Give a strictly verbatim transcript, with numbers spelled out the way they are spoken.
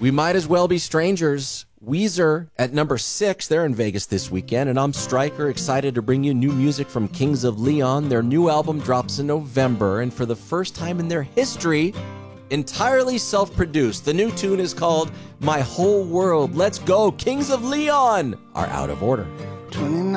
We might as well be strangers. Weezer at number six. They're in Vegas this weekend, and I'm Stryker, excited to bring you new music from Kings of Leon. Their new album drops in November, and for the first time in their history, entirely self-produced. The new tune is called My Whole World. Let's go. Kings of Leon are out of order.